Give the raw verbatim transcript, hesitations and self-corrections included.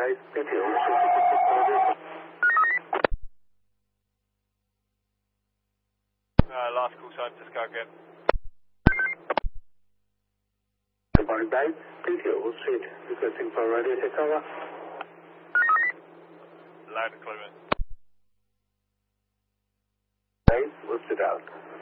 base, P T O. Uh, last call sign, just go again. Good morning, base, P T O Street, requesting for radio takeover. Loud and clear. Base, listed out.